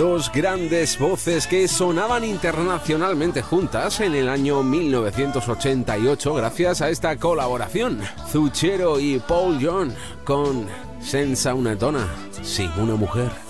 dos grandes voces que sonaban internacionalmente juntas en el año 1988 gracias a esta colaboración. Zucchero y Paul Young con Senza una donna, sin una mujer.